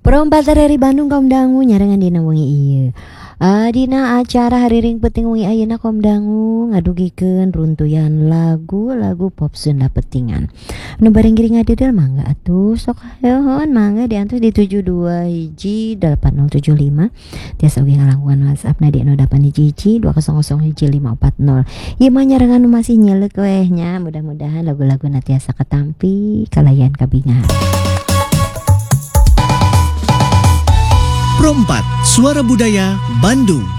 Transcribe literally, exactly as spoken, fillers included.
Perompat dari Bandung kaum dangu nyarengan dina wengi ieu. Uh, dina acara hariring penting wengi ayeuna kaum dangu ngadugikeun runtuyan lagu-lagu pop Sunda petingan. Nu bareng giring ngadedel mangga atuh sok haeueun mangga diantos di tujuh dua hiji delapan nol tujuh lima. Tiasa oge ngalangkungan WhatsApp na di nol delapan hiji hiji dua nol nol hiji lima empat nol. Ieu mah nyarengan nu masih nyeleuk weh nya, mudah-mudahan lagu-lagu na tiasa katampi kalayan kabingan. Pro empat Suara Budaya Bandung.